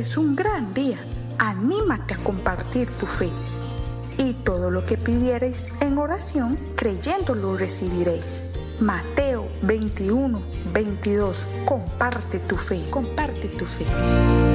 es un gran día. Anímate a compartir tu fe. Y todo lo que pidiereis en oración, creyendo lo recibiréis. Mateo 21, 22. Comparte tu fe. Comparte tu fe.